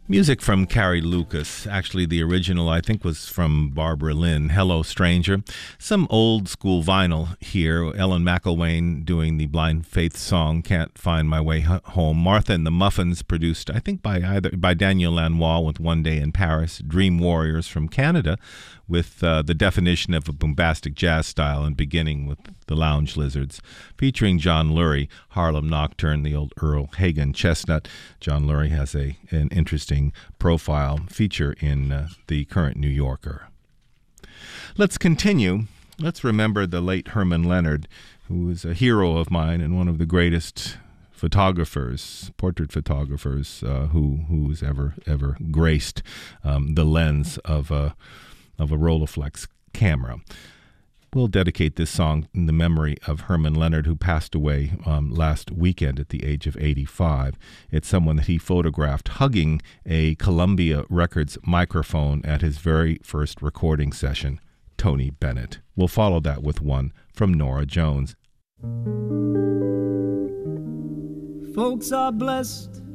Music from Carrie Lucas. Actually, the original, I think, was from Barbara Lynn. Hello, Stranger. Some old school vinyl here. Ellen McElwain doing the Blind Faith song, Can't Find My Way Home. Martha and the Muffins, produced, I think, by Daniel Lanois with One Day in Paris. Dream Warriors from Canada, with the definition of a bombastic jazz style and beginning with the Lounge Lizards, featuring John Lurie, Harlem Nocturne, the old Earl Hagen chestnut. John Lurie has an interesting profile feature in the current New Yorker. Let's continue. Let's remember the late Herman Leonard, who was a hero of mine and one of the greatest photographers, portrait photographers, who's ever graced the lens of a Rolleiflex camera. We'll dedicate this song in the memory of Herman Leonard, who passed away last weekend at the age of 85. It's someone that he photographed hugging a Columbia Records microphone at his very first recording session, Tony Bennett. We'll follow that with one from Norah Jones. Folks are blessed